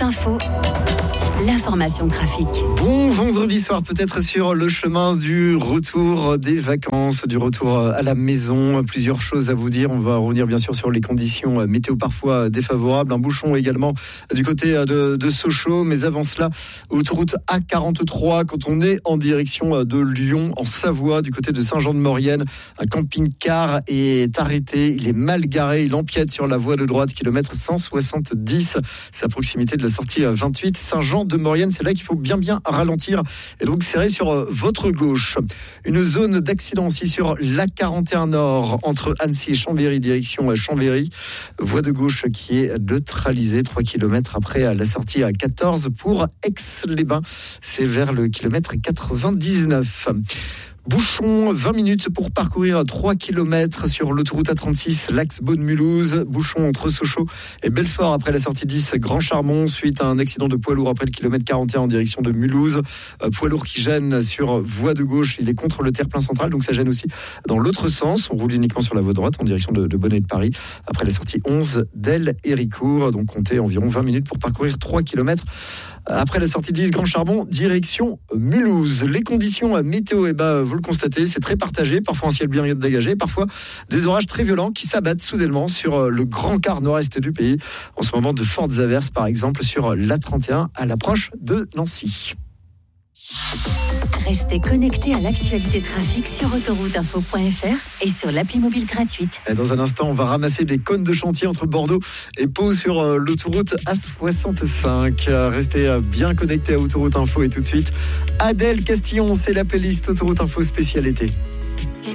Autoroute Info, l'information trafic. Bon vendredi soir, peut-être sur le chemin du retour des vacances, du retour à la maison. Plusieurs choses à vous dire. On va revenir bien sûr sur les conditions météo parfois défavorables. Un bouchon également du côté de Sochaux. Mais avant cela, autoroute A43, quand on est en direction de Lyon, en Savoie, du côté de Saint-Jean-de-Maurienne, un camping-car est arrêté. Il est mal garé. Il empiète sur la voie de droite, kilomètre 170. C'est à proximité de la sortie 28 Saint-Jean-de-Maurienne. C'est là qu'il faut bien ralentir et donc serrer sur votre gauche. Une zone d'accident aussi sur l'A41 Nord entre Annecy et Chambéry, direction Chambéry. Voie de gauche qui est neutralisée 3 km après la sortie à 14 pour Aix-les-Bains. C'est vers le kilomètre 99. Bouchon, 20 minutes pour parcourir 3 km sur l'autoroute A36, l'axe Beaune-Mulhouse. Bouchon entre Sochaux et Belfort après la sortie 10, Grand Charmont, suite à un accident de poids lourd après le kilomètre 41 en direction de Mulhouse. Poids lourd qui gêne sur voie de gauche, il est contre le terre-plein central, donc ça gêne aussi dans l'autre sens. On roule uniquement sur la voie droite en direction de Bonnet de Paris après la sortie 11 d'El-Héricourt. Donc comptez environ 20 minutes pour parcourir 3 km. Après la sortie 10, Grand Charbon, direction Mulhouse. Les conditions météo, vous le constatez, c'est très partagé. Parfois un ciel bien dégagé, parfois des orages très violents qui s'abattent soudainement sur le grand quart nord-est du pays. En ce moment, de fortes averses, par exemple, sur l'A31 à l'approche de Nancy. Restez connectés à l'actualité trafic sur autorouteinfo.fr et sur l'appli mobile gratuite. Et dans un instant, on va ramasser des cônes de chantier entre Bordeaux et Pau sur l'autoroute A65. Restez bien connectés à Autoroute Info et tout de suite, Adèle Castillon, c'est la playlist Autoroute Info spécialité.